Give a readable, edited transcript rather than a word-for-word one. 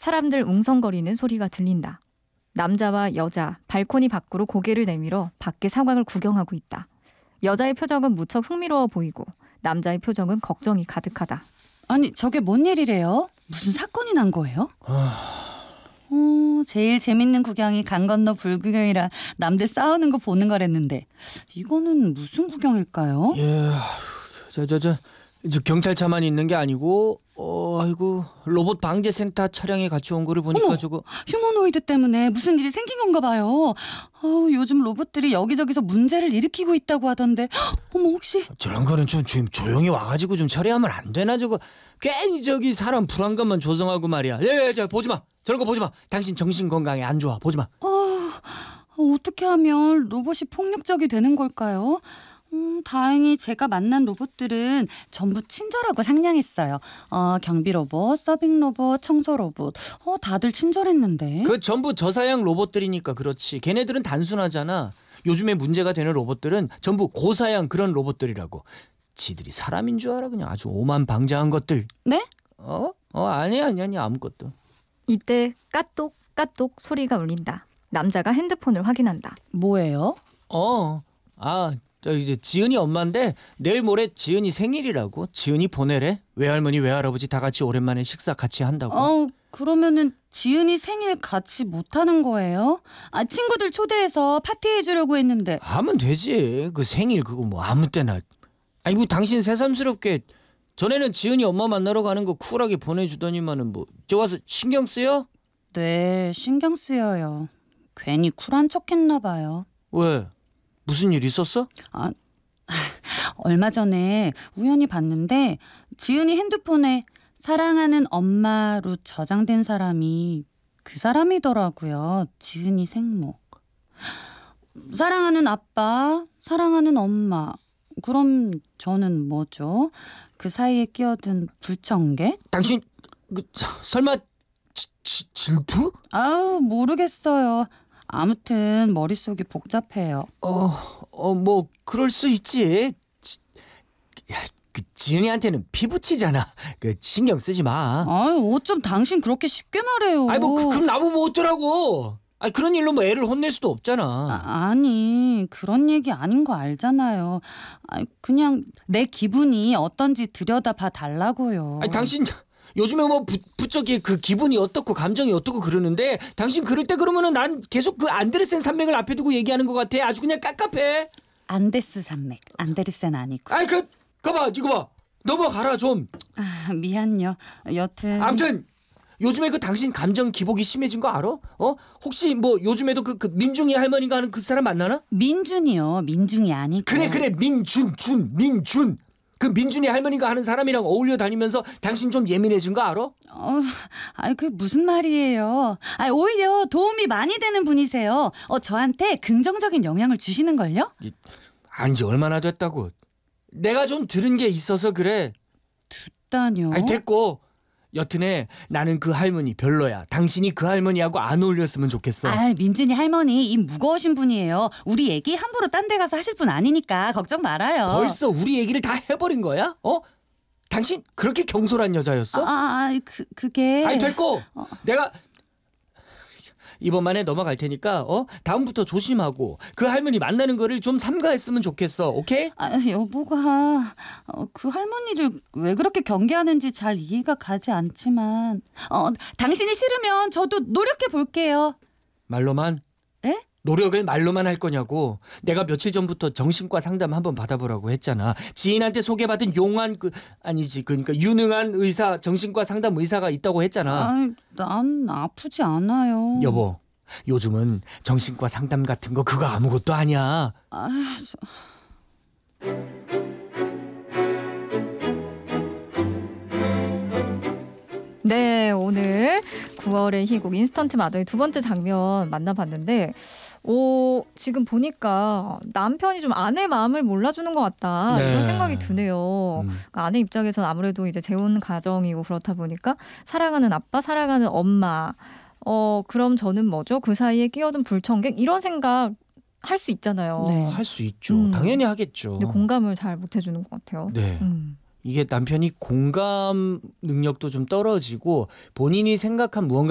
사람들 웅성거리는 소리가 들린다. 남자와 여자 발코니 밖으로 고개를 내밀어 밖의 상황을 구경하고 있다. 여자의 표정은 무척 흥미로워 보이고 남자의 표정은 걱정이 가득하다. 아니 저게 뭔 일이래요? 무슨 사건이 난 거예요? 제일 재밌는 구경이 강 건너 불구경이라 남들 싸우는 거 보는 거랬는데 이거는 무슨 구경일까요? 예, 저 경찰차만 있는 게 아니고 아이고 로봇 방제센터 차량에 같이 온 거를 보니까 어머, 저거 휴머노이드 때문에 무슨 일이 생긴 건가 봐요. 요즘 로봇들이 여기저기서 문제를 일으키고 있다고 하던데 어머 혹시 저런 거는 좀 조용히 와가지고 좀 처리하면 안 되나 저거 괜히 저기 사람 불안감만 조성하고 말이야. 저 보지 마. 저런 거 보지 마. 당신 정신 건강에 안 좋아. 보지 마. 어떻게 하면 로봇이 폭력적이 되는 걸까요? 다행히 제가 만난 로봇들은 전부 친절하고 상냥했어요. 경비 로봇, 서빙 로봇, 청소 로봇. 다들 친절했는데. 그 전부 저사양 로봇들이니까 그렇지. 걔네들은 단순하잖아. 요즘에 문제가 되는 로봇들은 전부 고사양 그런 로봇들이라고. 지들이 사람인 줄 알아. 그냥 아주 오만방자한 것들. 네? 아니야 아무것도. 이때 까똑 까똑 소리가 울린다. 남자가 핸드폰을 확인한다. 뭐예요? 저 이제 지은이 엄마인데 내일 모레 지은이 생일이라고. 지은이 보내래. 외할머니 외할아버지 다 같이 오랜만에 식사 같이 한다고. 그러면은 지은이 생일 같이 못 하는 거예요? 친구들 초대해서 파티해 주려고 했는데. 하면 되지. 그 생일 그거 뭐 아무 때나. 아니 뭐 당신 새삼스럽게 전에는 지은이 엄마 만나러 가는 거 쿨하게 보내주더니만은 뭐 저 와서 신경 쓰여? 네, 신경 쓰여요. 괜히 쿨한 척했나 봐요. 왜? 무슨 일 있었어? 얼마 전에 우연히 봤는데 지은이 핸드폰에 사랑하는 엄마로 저장된 사람이 그 사람이더라고요. 지은이 생모. 사랑하는 아빠, 사랑하는 엄마. 그럼 저는 뭐죠? 그 사이에 끼어든 불청객? 당신 설마 질투? 모르겠어요. 아무튼 머릿속이 복잡해요. 뭐 그럴 수 있지. 그 지은이한테는 피부치잖아. 그 신경 쓰지 마. 어쩜 당신 그렇게 쉽게 말해요. 그럼 나보고 어쩌라고. 그런 일로 뭐 애를 혼낼 수도 없잖아. 아니 그런 얘기 아닌 거 알잖아요. 그냥 내 기분이 어떤지 들여다봐 달라고요. 당신 요즘에 뭐 부쩍이 그 기분이 어떻고 감정이 어떻고 그러는데 당신 그럴 때 그러면은 난 계속 그 안데르센 산맥을 앞에 두고 얘기하는 것 같아. 아주 그냥 깝깝해. 안데스 산맥. 안데르센 아니고. 그거 봐. 넘어가라 좀. 미안요. 여튼 아무튼 요즘에 그 당신 감정 기복이 심해진 거 알아? 혹시 뭐 요즘에도 그 민중이 할머니가 하는 그 사람 만나나? 민준이요. 민중이 아니고. 그래 민준. 그 민준이 할머니가 하는 사람이랑 어울려 다니면서 당신 좀 예민해진 거 알아? 그게 무슨 말이에요. 오히려 도움이 많이 되는 분이세요. 저한테 긍정적인 영향을 주시는걸요? 안지 얼마나 됐다고. 내가 좀 들은 게 있어서 그래. 듣다뇨. 됐고. 여튼에 나는 그 할머니 별로야. 당신이 그 할머니하고 안 어울렸으면 좋겠어. 민준이 할머니 입 무거우신 분이에요. 우리 얘기 함부로 딴 데 가서 하실 분 아니니까 걱정 말아요. 벌써 우리 얘기를 다 해버린 거야? 당신 그렇게 경솔한 여자였어? 그게 됐고. 내가 이번만에 넘어갈 테니까 다음부터 조심하고 그 할머니 만나는 거를 좀 삼가했으면 좋겠어. 오케이? 여보가 그 할머니를 왜 그렇게 경계하는지 잘 이해가 가지 않지만 당신이 싫으면 저도 노력해 볼게요. 말로만? 에? 노력을 말로만 할 거냐고. 내가 며칠 전부터 정신과 상담 한번 받아보라고 했잖아. 지인한테 소개받은 용한 그러니까 유능한 의사, 정신과 상담 의사가 있다고 했잖아. 난 아프지 않아요. 여보, 요즘은 정신과 상담 같은 거 그거 아무것도 아니야. 네, 오늘 9월의 희곡 인스턴트 마더의 두 번째 장면 만나봤는데 지금 보니까 남편이 좀 아내 마음을 몰라주는 것 같다. 네. 이런 생각이 드네요. 그러니까 아내 입장에서는 아무래도 이제 재혼 가정이고 그렇다 보니까 사랑하는 아빠, 사랑하는 엄마. 그럼 저는 뭐죠? 그 사이에 끼어든 불청객? 이런 생각 할 수 있잖아요. 네. 할 수 있죠. 당연히 하겠죠. 근데 공감을 잘 못 해주는 것 같아요. 네. 이게 남편이 공감 능력도 좀 떨어지고 본인이 생각한 무언가